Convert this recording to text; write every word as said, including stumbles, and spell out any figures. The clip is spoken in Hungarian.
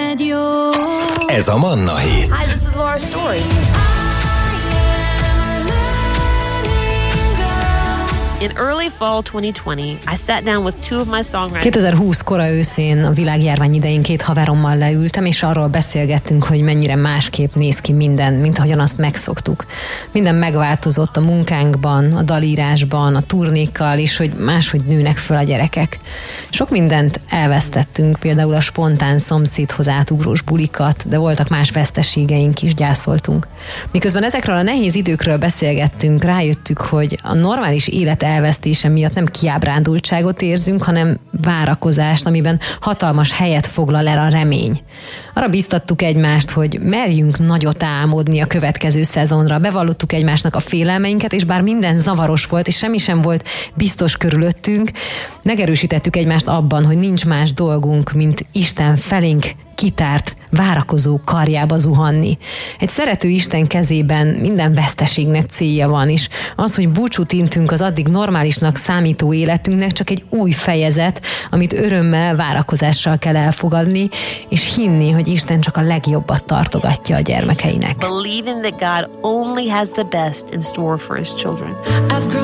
veled jó. Ez a Manna hét. Hi, this is Laura Story. In early fall twenty twenty, I sat down with two of my songwriters. kétezer-húsz kora őszén a világjárvány idején két haverommal leültem, és arról beszélgettünk, hogy mennyire másképp néz ki minden, mint ahogyan azt megszoktuk. Minden megváltozott a munkánkban, a dalírásban, a turnékkal, és hogy máshogy nőnek föl a gyerekek. Sok mindent elvesztettünk, például a spontán szomszédhoz átugrós bulikat, de voltak más veszteségeink is, gyászoltunk. Miközben ezekről a nehéz időkről beszélgettünk, rájöttük, hogy a normális élet elvesztése miatt nem kiábrándultságot érzünk, hanem várakozást, amiben hatalmas helyet foglal el a remény. Arra biztattuk egymást, hogy merjünk nagyot álmodni a következő szezonra. Bevallottuk egymásnak a félelmeinket, és bár minden zavaros volt, és semmi sem volt biztos körülöttünk, megerősítettük egymást abban, hogy nincs más dolgunk, mint Isten felénk kitárt, várakozó karjába zuhanni. Egy szerető Isten kezében minden veszteségnek célja van, és az, hogy búcsút intünk az addig normálisnak számító életünknek, csak egy új fejezet, amit örömmel, várakozással kell elfogadni, és hinni, hogy Isten csak a legjobbat tartogatja a gyermekeinek. Believing that God only has the best in store for his children.